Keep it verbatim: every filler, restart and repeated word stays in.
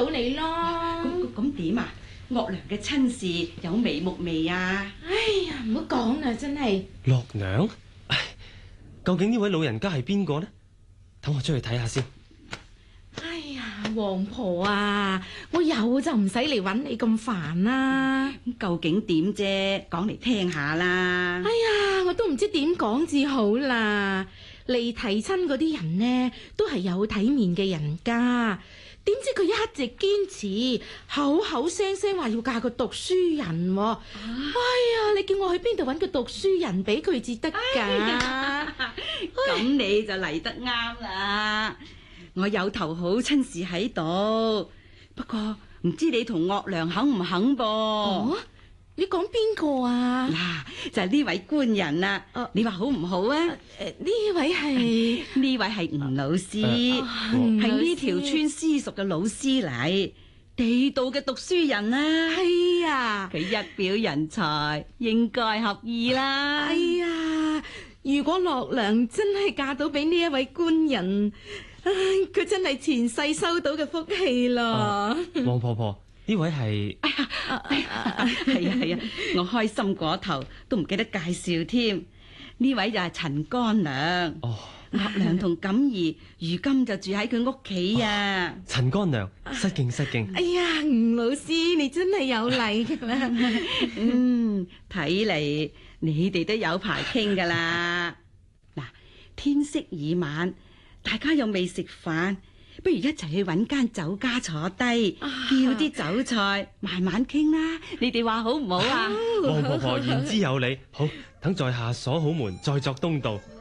到你咯。 咁咁點啊？岳娘嘅親事有眉目未啊？ 哎呀，唔好講啦，真係。 岳娘，唉，究竟呢位老人家係邊個呢？等我出去睇下先。 哎呀，王婆啊，我有就唔使嚟揾你咁煩啦。 咁究竟點啫？講嚟聽下啦。 哎呀，我都唔知點講至好啦。嚟提親嗰啲人呢，都係有體面嘅人家。點知佢一直堅持，口口聲聲話要嫁個讀書人喎。啊、哎呀，你叫我去邊度揾個讀書人俾佢至得㗎？ 咁你就嚟得啱啦。我有頭好親事喺度，不過唔知你同岳娘肯唔肯噃？ 哦，你講邊個啊？ 嗱，就係呢位官人啦。 哦， 你話好唔好啊？ 誒，呢位係呢位係吳老師，係呢條村私塾嘅老師嚟，地道嘅讀書人啊。 係啊， 佢一表人才，應該合意啦。 哎呀，如果樂娘真係嫁到俾呢一位官人，佢真係前世收到嘅福氣咯。 王婆婆，呢位係？ 係啊係啊，我開心過頭都唔記得介紹添。呢位就係陳乾娘。 哦， 岳娘同錦兒如今就住喺佢屋企啊。 陳乾娘，失敬失敬。 哎呀，吳老師你真係有禮㗎啦。 嗯，睇嚟你哋都有排傾噶啦。嗱，天色已晚，大家又未食飯，不如一齊去揾間酒家坐低，叫啲酒菜，慢慢傾啦。你哋話好唔好啊？ 王婆婆言之有理，好，等在下鎖好門，再作東道。